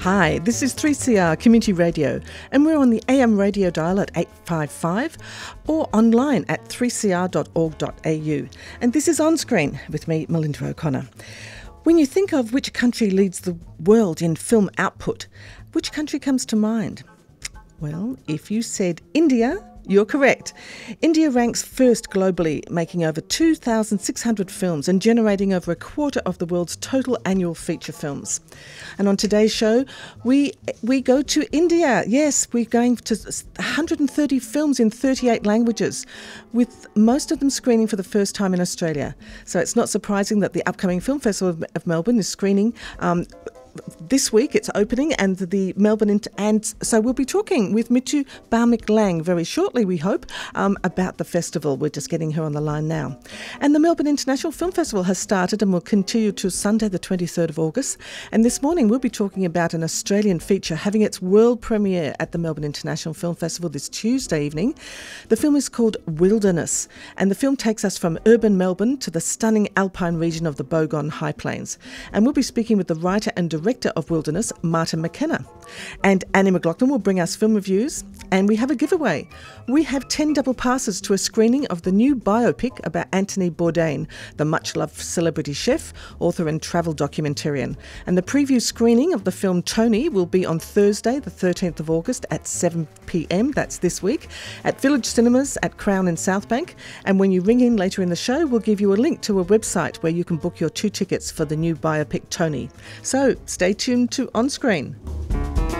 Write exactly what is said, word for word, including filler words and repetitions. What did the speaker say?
Hi, this is three C R Community Radio, and we're on the A M radio dial at eight five five or online at three c r dot org dot a u. And this is On Screen with me, Melinda O'Connor. When you think of which country leads the world in film output, which country comes to mind? Well, if you said India, you're correct. India ranks first globally, making over two thousand six hundred films and generating over a quarter of the world's total annual feature films. And on today's show, we we go to India. Yes, we're going to one hundred thirty films in thirty-eight languages, with most of them screening for the first time in Australia. So it's not surprising that the upcoming Film Festival of Melbourne is screening um, this week. It's opening, and the Melbourne Inter- and so we'll be talking with Mittu Bhaumik-Lang very shortly, we hope, um, about the festival. We're just getting her on the line now. And the Melbourne International Film Festival has started and will continue to Sunday the twenty-third of August. And this morning we'll be talking about an Australian feature having its world premiere at the Melbourne International Film Festival this Tuesday evening. The film is called Wilderness, and the film takes us from urban Melbourne to the stunning alpine region of the Bogon High Plains. And we'll be speaking with the writer and director Director of Wilderness, Martin McKenna. And Annie McLaughlin will bring us film reviews, and we have a giveaway. We have ten double passes to a screening of the new biopic about Anthony Bourdain, the much-loved celebrity chef, author and travel documentarian. And the preview screening of the film Tony will be on Thursday, the thirteenth of August at seven p m, that's this week, at Village Cinemas at Crown in Southbank. And when you ring in later in the show, we'll give you a link to a website where you can book your two tickets for the new biopic Tony. So stay tuned to On Screen.